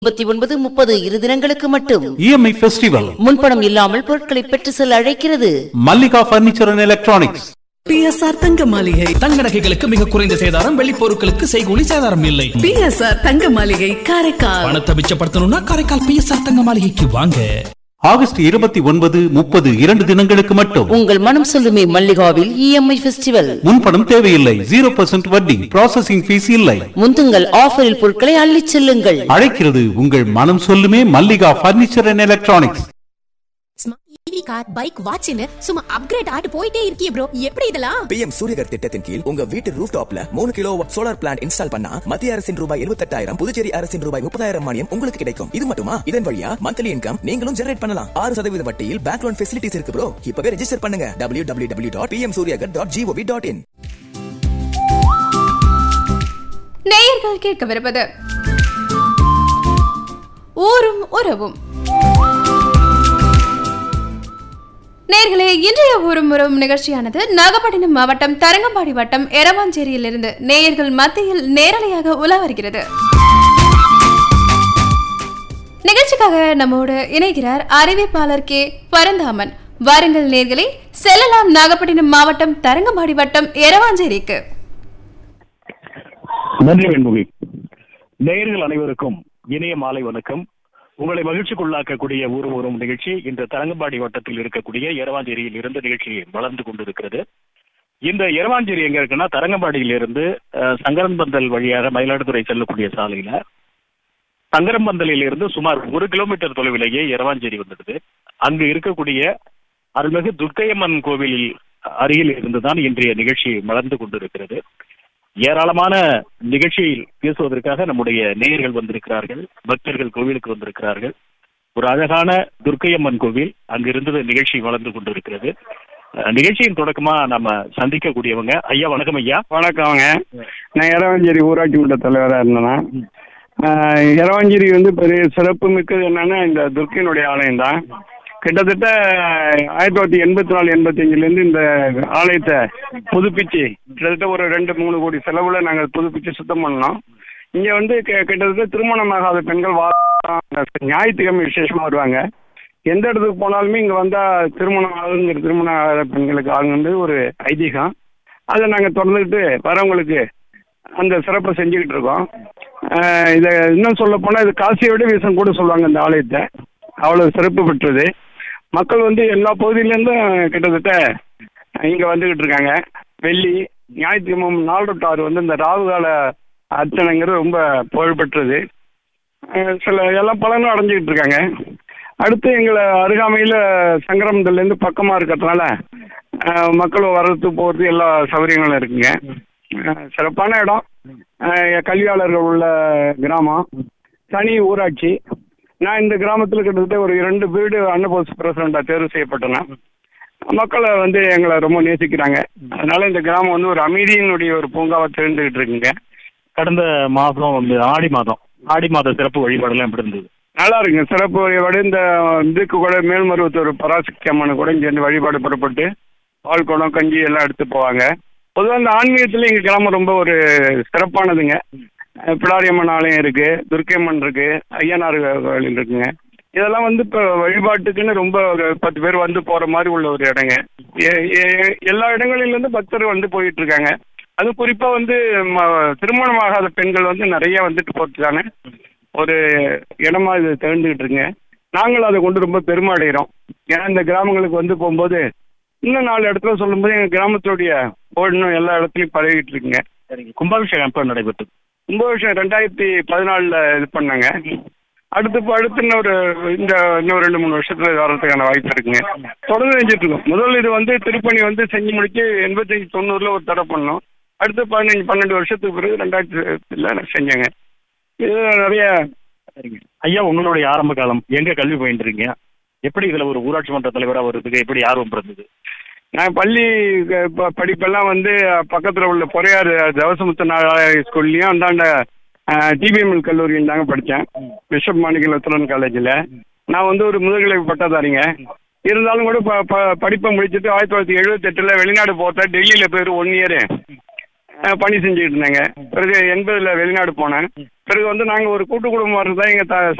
29, 30 இரு தினங்களுக்கு மட்டும் EMI ஃபெஸ்டிவல். முன்பணம் இல்லாமல் பொருட்களை பெற்று செல்ல அழைக்கிறது Mallika furniture and electronics. PSR தங்க மாளிகை. தங்க நகைகளுக்கு மிக குறைந்த சேதாரம், வெள்ளி பொருட்களுக்கு செய்கூலி சேதாரம் இல்லை. PSR தங்க மாளிகை காரைக்கால். பணத்தை மிச்சப்படுத்தணும்னா காரைக்கால் PSR தங்க மாளிகைக்கு வாங்க. ஆகஸ்ட் 29, 30 2 தினங்களுக்கு மட்டும் உங்கள் மனம் சொல்லுமே மல்லிகாவில் EMI ஃபெஸ்டிவல். முன்பணம் தேவையில்லை. 0% வட்டி. ப்ராசஸிங் ஃபீஸ் இல்லை. முந்துங்கள் ஆஃபரில் பொருட்களை அள்ளிச் செல்லுங்கள். அழைக்கிறது உங்கள் மனம் சொல்லுமே Mallika furniture and electronics. TV, car, bike, வாட்ச்னு சும்மா அப்கிரேட் ஆட்டு போயிட்டே இருக்கீங்க ப்ரோ. எப்படி இதெல்லாம்? PM சூரியகர் திட்டத்தின் கீழ் உங்க வீட்டு ரூஃப் டாப்ல 3 கிலோவாட் சோலார் பிளான்ட் இன்ஸ்டால் பண்ணா மத்திய அரசின் ரூபாய் 78,000, புதுச்சேரி அரசின் ரூபாய் 30,000 மானியம் உங்களுக்கு கிடைக்கும். இது மட்டுமா, இதன் வழியா மந்த்லி இன்கம் நீங்களும் ஜெனரேட் பண்ணலாம். 6% வட்டியில் பேங்க் லோன் ஃபெசிலிட்டிஸ் இருக்கு ப்ரோ. இப்பவே ரெஜிஸ்டர் பண்ணுங்க www.pmsuryagar.gov.in. நேயர்கள் கேட்கவிருப்பது ஊரும் உறவும். நேயர்களே, இன்றைய ஊரும் உறவும் நிகழ்ச்சியானது நாகப்பட்டினம் மாவட்டம் தரங்கம்பாடி வட்டம் எரவாஞ்சேரியிலிருந்து நேயர்கள் மத்தியில் நேரலையாக உலா வருகிறது. நிகழ்ச்சிக்காக நம்மோடு இணைகிறார் அறிவிப்பாளர் கே பரந்தாமன். வாருங்கள் நேயர்களே, செல்லலாம் நாகப்பட்டினம் மாவட்டம் தரங்கம்பாடி வட்டம் எரவாஞ்சேரிக்கு. நன்றி வெண்முகி. நேயர்கள் அனைவருக்கும் இணைய மாலை வணக்கம். உங்களை மகிழ்ச்சிக்குள்ளாக்கக்கூடிய ஊர் வரும் நிகழ்ச்சி இந்த தரங்கம்பாடி வட்டத்தில் இருக்கக்கூடிய எரவாஞ்சேரியில் இருந்து நிகழ்ச்சி வளர்ந்து கொண்டிருக்கிறது. இந்த எரவாஞ்சேரி எங்க இருக்குன்னா, தரங்கம்பாடியில் இருந்து சங்கரன்பந்தல் வழியாக மயிலாடுதுறை செல்லக்கூடிய சாலையில சங்கரன்பந்தலில் இருந்து சுமார் 1 கிலோமீட்டர் தொலைவிலேயே எரவாஞ்சேரி வந்துடுது. அங்கு இருக்கக்கூடிய அருள்மிகு துர்க்கையம்மன் கோவில் அருகில் இருந்துதான் இன்றைய நிகழ்ச்சி வளர்ந்து கொண்டிருக்கிறது. ஏராளமான நிகழ்ச்சியில் பேசுவதற்காக நம்முடைய நேயர்கள் வந்திருக்கிறார்கள், பக்தர்கள் கோவிலுக்கு வந்திருக்கிறார்கள். ஒரு அழகான துர்க்கையம்மன் கோவில் அங்கிருந்து நிகழ்ச்சி வளர்ந்து கொண்டிருக்கிறது. நிகழ்ச்சியின் தொடக்கமா நம்ம சந்திக்கக்கூடியவங்க ஐயா. வணக்கம் ஐயா. வணக்கம்ங்க. நான் எரவாஞ்சேரி ஊராட்சி மன்ற தலைவராக இருந்தேன். எரவாஞ்சேரி பெரிய சிறப்பு மிக்கது என்னன்னா இந்த துர்க்கையினுடைய ஆலயம் தான். கிட்டத்தட்ட 1984-85 இந்த ஆலயத்தை புதுப்பிச்சு கிட்டத்தட்ட ஒரு 2-3 கோடி செலவுல நாங்கள் புதுப்பிச்சு சுத்தம் பண்ணோம். இங்க கிட்டத்தட்ட திருமணமாகாத பெண்கள் ஞாயிற்றுக்கிழமை விசேஷமா வருவாங்க. எந்த இடத்துக்கு போனாலுமே இங்க வந்தா திருமணம் ஆகாத பெண்களுக்கு ஆகுங்கிறது ஒரு ஐதீகம். அதை நாங்கள் தொடர்ந்துக்கிட்டு வரவங்களுக்கு அந்த சிறப்பை செஞ்சுக்கிட்டு இருக்கோம். இதை இன்னும் சொல்ல போனால் இது காசியை விட வீசம் கூட சொல்லுவாங்க இந்த ஆலயத்தை. அவ்வளவு சிறப்பு பெற்றது. மக்கள் எல்லா பகுதியிலேருந்தும் கிட்டத்தட்ட இங்கே வந்துக்கிட்டு இருக்காங்க. வெள்ளி ஞாயிற்றுக்கிழமை 4 to 6 இந்த ராகுகால அர்ச்சனைங்கிறது ரொம்ப புகழ்பெற்றது. சில எல்லாம் பலனும் அடைஞ்சிக்கிட்டு இருக்காங்க. அடுத்து எங்களை அருகாமையில் சங்கரமந்தல்லேருந்து பக்கமாக இருக்கிறதுனால மக்கள் வர்றது போகிறது எல்லா சௌகரியங்களும் இருக்குங்க. சிறப்பான இடம். கல்வியாளர்கள் உள்ள கிராமம், தனி ஊராட்சி. நான் இந்த கிராமத்தில் கிட்டத்தட்ட ஒரு 2 வீடு அன்னபோஸ் பிரசிடண்டாக தேர்வு செய்யப்பட்டேன். மக்களை எங்களை ரொம்ப நேசிக்கிறாங்க. அதனால இந்த கிராமம் ஒரு அமைதியினுடைய ஒரு பூங்காவை தெரிந்துகிட்டு இருக்குங்க. கடந்த மாதம் ஆடி மாத சிறப்பு வழிபாடுலாம் எப்படி இருந்தது? நல்லா இருக்குங்க. சிறப்பு வழிபாடு இந்த இதுக்கு கூட மேல்மருவத்தூர் பராசக்தி அம்மனு கூட இங்கே வழிபாடு புறப்பட்டு பால் குடம் கஞ்சி எல்லாம் எடுத்து போவாங்க. பொதுவாக இந்த ஆன்மீகத்தில் எங்கள் கிராமம் ரொம்ப ஒரு சிறப்பானதுங்க. பிடாரியம்மன் ஆலயம் இருக்கு, துர்க்கையம்மன் இருக்கு, ஐயனார் கோயில் இருக்குங்க. இதெல்லாம் இப்போ வழிபாட்டுக்குன்னு ரொம்ப ஒரு 10 பேர் போற மாதிரி உள்ள ஒரு இடங்க. எல்லா இடங்களிலிருந்து பக்தர் போயிட்டு இருக்காங்க. அது குறிப்பா திருமணமாகாத பெண்கள் நிறைய போறதுக்கான ஒரு இடமா இது திகழ்ந்துகிட்டு இருக்குங்க. நாங்களும் அதை கொண்டு ரொம்ப பெருமை அடைகிறோம். ஏன்னா இந்த கிராமங்களுக்கு போகும்போது இன்னும் 4 இடத்துல சொல்லும்போது எங்கள் கிராமத்துடைய இன்னும் எல்லா இடத்துலையும் பரவிட்டு இருக்குங்க. சரிங்க. கும்பாபிஷேகம் எப்போ நடைபெற்றது? கும்பாபிஷேகம் 2014 இது பண்ணாங்க. அடுத்து இன்னும் 2-3 வருஷத்துல வர்றதுக்கான வாய்ப்பு இருக்குங்க. தொடர்ந்து செஞ்சுட்டு இருக்கோம். முதல்ல இது திருப்பணி செஞ்சு முடிச்சு 85-90 ஒரு தடவை பண்ணோம். அடுத்து 15-12 வருஷத்துக்கு பிறகு 2000 செஞ்சாங்க. இது நிறைய. ஐயா, உங்களுடைய ஆரம்ப காலம் எங்க கல்வி பயின்றீங்க? எப்படி இதுல ஒரு ஊராட்சி மன்ற தலைவராக வர்றதுக்கு எப்படி ஆர்வம் பிறந்தது? நான் பள்ளி படிப்பெல்லாம் பக்கத்தில் உள்ள பொறையார் தவசமுத்த நாராயண ஸ்கூல்லையும் அந்தாண்ட டிபிஎம்எல் கல்லூரியில் தாங்க படித்தேன். பிஷப் மாணிக்க லெப்டினன்ட் காலேஜில். நான் ஒரு முதுகலை பட்டதாரிங்க. இருந்தாலும் கூட படிப்பை முடிச்சுட்டு 1978 வெளிநாடு போகிறேன். டெல்லியில் போய் 1 year பணி செஞ்சுக்கிட்டு இருந்தேங்க. பிறகு 80 வெளிநாடு போனேன். பிறகு வந்து நாங்கள் ஒரு கூட்டு குடும்பம் தான் எங்கள்